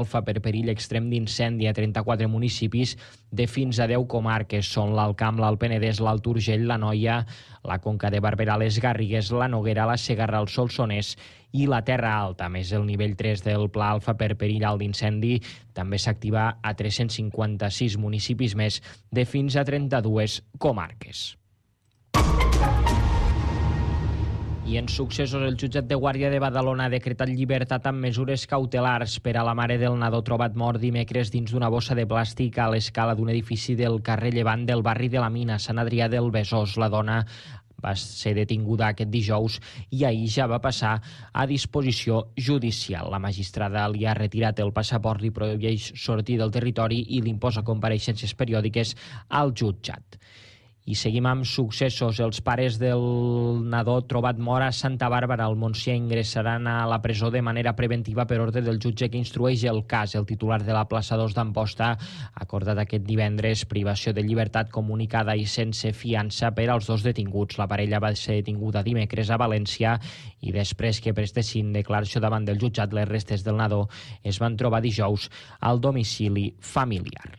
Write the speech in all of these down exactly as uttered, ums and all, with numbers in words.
Alfa per perill extrem d'incendi a trenta-quatre municipis de fins a deu comarques. Són l'Alt Camp, l'Alt Penedès, l'Alt Urgell, l'Anoia, la Conca de Barberà, les Garrigues, la Noguera, la Segarra, el Solsonès i la Terra Alta. A més, el nivell tres del Pla Alfa per perill alt d'incendi també s'activa a tres-cents cinquanta-sis municipis més de fins a trenta-dues comarques. I en successos, el jutjat de Guàrdia de Badalona ha decretat llibertat amb mesures cautelars per a la mare del nadó trobat mort dimecres dins d'una bossa de plàstic a l'escala d'un edifici del carrer Llevant del barri de la Mina, Sant Adrià del Besòs. La dona va ser detinguda aquest dijous i ahir ja va passar a disposició judicial. La magistrada li ha retirat el passaport, li prohibeix sortir del territori i li imposa compareixences periòdiques al jutjat. I seguim amb successos. Els pares del nadó trobat mort a Santa Bàrbara al Montsià ingressaran a la presó de manera preventiva per ordre del jutge que instrueix el cas. El titular de la plaça dos d'Amposta ha acordat aquest divendres privació de llibertat comunicada i sense fiança per als dos detinguts. La parella va ser detinguda dimecres a València i després que prestessin declaració davant del jutjat, les restes del nadó es van trobar dijous al domicili familiar.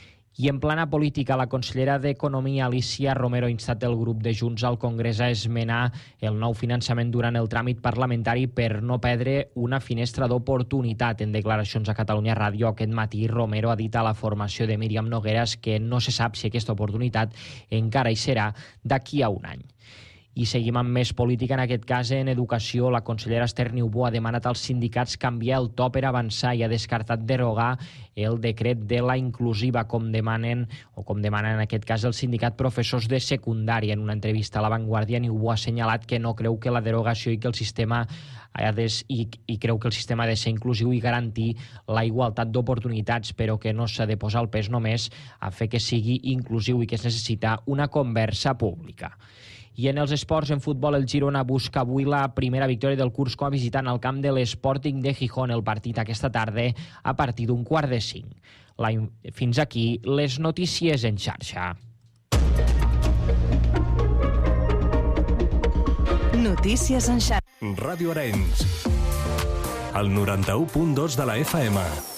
I en plana política, la consellera d'Economia, Alicia Romero, ha instat el grup de Junts al Congrés a esmenar el nou finançament durant el tràmit parlamentari per no perdre una finestra d'oportunitat. En declaracions a Catalunya Ràdio aquest matí, Romero ha dit a la formació de Míriam Nogueras que no se sap si aquesta oportunitat encara hi serà d'aquí a un any. I seguim amb més política, en aquest cas en educació. La consellera Esther Niubó ha demanat als sindicats canviar el to per avançar i ha descartat derogar el decret de la inclusiva, com demanen o com demana en aquest cas el sindicat professors de secundària. En una entrevista a La Vanguardia, Niubó ha assenyalat que no creu que la derogació i que el sistema ha de, i, i creu que el sistema ha de ser inclusiu i garantir la igualtat d'oportunitats, però que no s'ha de posar el pes només a fer que sigui inclusiu i que es necessita una conversa pública. I en els esports, en futbol, el Girona busca avui la primera victòria del curs com a visitant al camp de l'Sporting de Gijón. El partit aquesta tarda a partir d'un quart de cinc. La, fins aquí les notícies en xarxa. Notícies en xarxa. Ràdio Arenys, el noranta-u punt dos de la F M.